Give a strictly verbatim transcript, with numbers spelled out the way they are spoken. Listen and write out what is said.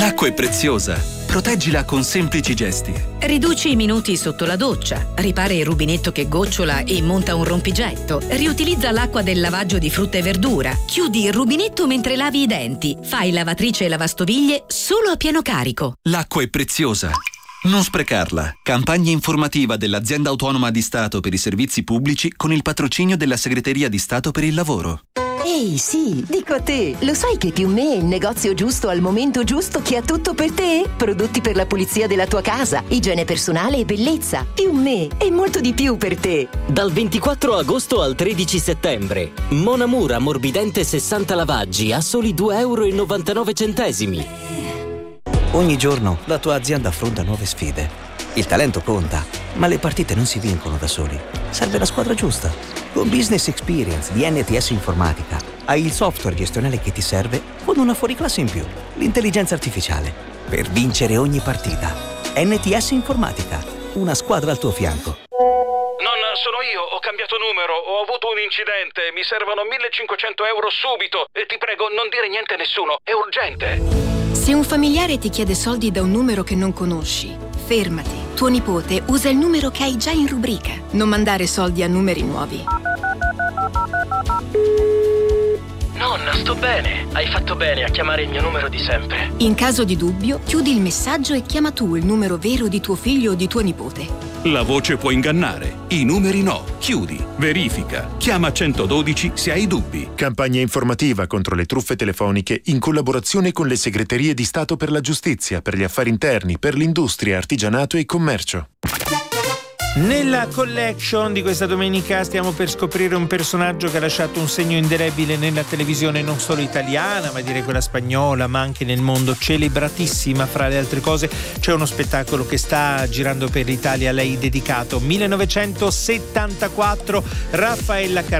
L'acqua è preziosa. Proteggila con semplici gesti. Riduci i minuti sotto la doccia, ripara il rubinetto che gocciola e monta un rompigetto, riutilizza l'acqua del lavaggio di frutta e verdura, chiudi il rubinetto mentre lavi i denti, fai lavatrice e lavastoviglie solo a pieno carico. L'acqua è preziosa. Non sprecarla. Campagna informativa dell'Azienda Autonoma di Stato per i Servizi Pubblici con il patrocinio della Segreteria di Stato per il Lavoro. Ehi, sì, dico a te, lo sai che Più Me è il negozio giusto al momento giusto che ha tutto per te? Prodotti per la pulizia della tua casa, igiene personale e bellezza. Più Me è molto di più per te. Dal ventiquattro agosto al tredici settembre, Mon Amour ammorbidente sessanta lavaggi a soli due euro e novantanove centesimi. Ogni giorno la tua azienda affronta nuove sfide. Il talento conta, ma le partite non si vincono da soli. Serve la squadra giusta. Con Business Experience di N T S Informatica hai il software gestionale che ti serve con una fuoriclasse in più, l'intelligenza artificiale, per vincere ogni partita. N T S Informatica, una squadra al tuo fianco. Nonna, sono io, ho cambiato numero, ho avuto un incidente, mi servono millecinquecento euro subito e ti prego non dire niente a nessuno, è urgente. Se un familiare ti chiede soldi da un numero che non conosci, fermati. Tuo nipote usa il numero che hai già in rubrica. Non mandare soldi a numeri nuovi. Nonna, sto bene. Hai fatto bene a chiamare il mio numero di sempre. In caso di dubbio, chiudi il messaggio e chiama tu il numero vero di tuo figlio o di tuo nipote. La voce può ingannare, i numeri no. Chiudi, verifica, chiama centododici se hai dubbi. Campagna informativa contro le truffe telefoniche in collaborazione con le segreterie di Stato per la giustizia, per gli affari interni, per l'industria, artigianato e commercio. Nella collection di questa domenica stiamo per scoprire un personaggio che ha lasciato un segno indelebile nella televisione non solo italiana, ma direi quella spagnola, ma anche nel mondo, celebratissima. Fra le altre cose c'è uno spettacolo che sta girando per l'Italia a lei dedicato, millenovecentosettantaquattro, Raffaella Carrà.